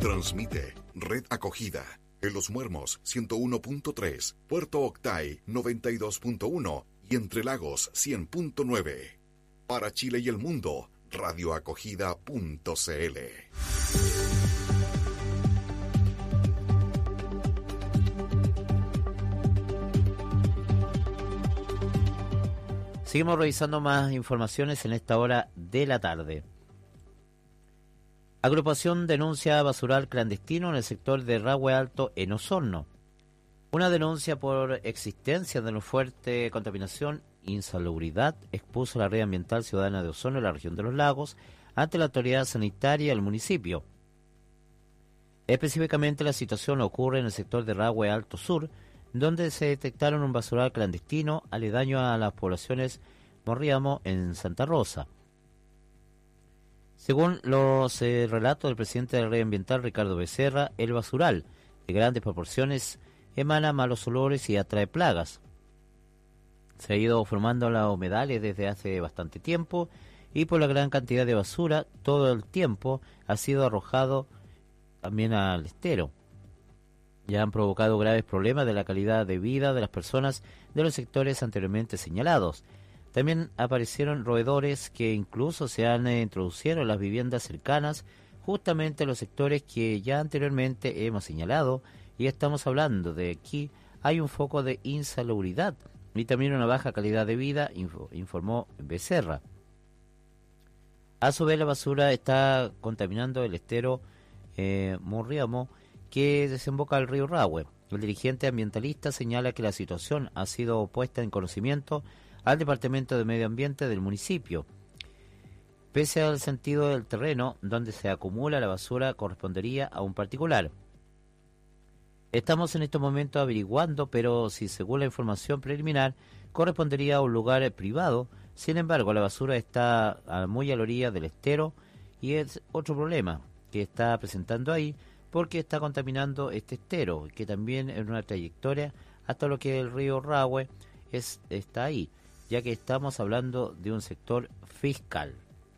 Transmite Red Acogida en Los Muermos 101.3, Puerto Octay 92.1 y Entre Lagos 100.9. Para Chile y el mundo, radioacogida.cl. Seguimos revisando más informaciones en esta hora de la tarde. Agrupación denuncia basural clandestino en el sector de Rahue Alto en Osorno. Una denuncia por existencia de una fuerte contaminación e insalubridad expuso la Red Ambiental Ciudadana de Osorno en la región de los Lagos ante la autoridad sanitaria del municipio. Específicamente la situación ocurre en el sector de Rahue Alto Sur, donde se detectaron un basural clandestino aledaño a las poblaciones Morriamo en Santa Rosa. Según los relatos del presidente de la Red Ambiental, Ricardo Becerra, el basural, de grandes proporciones, emana malos olores y atrae plagas. Se ha ido formando los humedales desde hace bastante tiempo y por la gran cantidad de basura, todo el tiempo ha sido arrojado también al estero. Ya han provocado graves problemas de la calidad de vida de las personas de los sectores anteriormente señalados. También aparecieron roedores que incluso se han introducido en las viviendas cercanas, justamente en los sectores que ya anteriormente hemos señalado, y estamos hablando de aquí hay un foco de insalubridad y también una baja calidad de vida, informó Becerra. A su vez, la basura está contaminando el estero Morriamo, que desemboca al río Rahue. El dirigente ambientalista señala que la situación ha sido puesta en conocimiento al Departamento de Medio Ambiente del municipio. Pese al sentido del terreno donde se acumula la basura correspondería a un particular. Estamos en estos momentos averiguando, pero si según la información preliminar correspondería a un lugar privado. Sin embargo, la basura está muy a la orilla del estero y es otro problema que está presentando ahí, porque está contaminando este estero, que también en una trayectoria hasta lo que el río Rahue está ahí, ya que estamos hablando de un sector fiscal.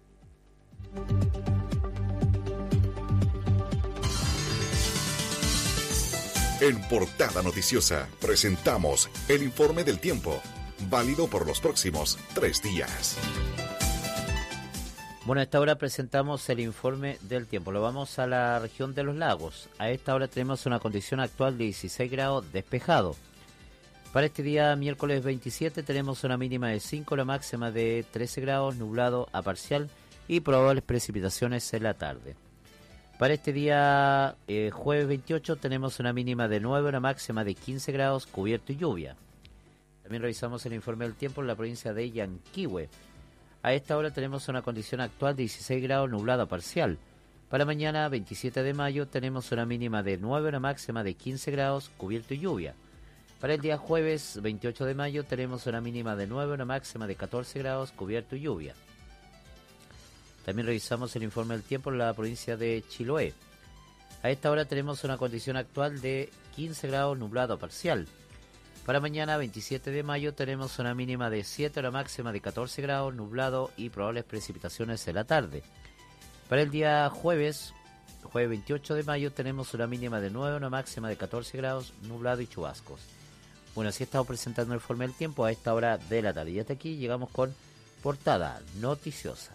En Portada Noticiosa presentamos el informe del tiempo, válido por los próximos 3 días. Bueno, a esta hora presentamos el informe del tiempo. Lo vamos a la región de los lagos. A esta hora tenemos una condición actual de 16 grados despejado. Para este día, miércoles 27, tenemos una mínima de 5, la máxima de 13 grados, nublado a parcial y probables precipitaciones en la tarde. Para este día, jueves 28, tenemos una mínima de 9, una máxima de 15 grados, cubierto y lluvia. También revisamos el informe del tiempo en la provincia de Yanquihue. A esta hora tenemos una condición actual de 16 grados, nublado a parcial. Para mañana, 27 de mayo, tenemos una mínima de 9, una máxima de 15 grados, cubierto y lluvia. Para el día jueves 28 de mayo tenemos una mínima de 9, una máxima de 14 grados, cubierto y lluvia. También revisamos el informe del tiempo en la provincia de Chiloé. A esta hora tenemos una condición actual de 15 grados, nublado parcial. Para mañana 27 de mayo tenemos una mínima de 7, una máxima de 14 grados, nublado y probables precipitaciones en la tarde. Para el día jueves 28 de mayo tenemos una mínima de 9, una máxima de 14 grados, nublado y chubascos. Bueno, así estamos presentando el informe del tiempo a esta hora de la tarde. Y hasta aquí llegamos con Portada Noticiosa.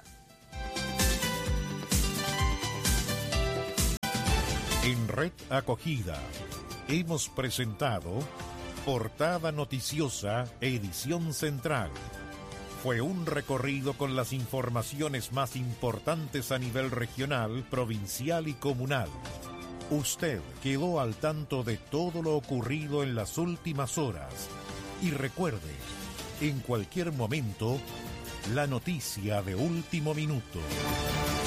En Red Acogida hemos presentado Portada Noticiosa, edición central. Fue un recorrido con las informaciones más importantes a nivel regional, provincial y comunal. Usted quedó al tanto de todo lo ocurrido en las últimas horas. Y recuerde, en cualquier momento, la noticia de último minuto.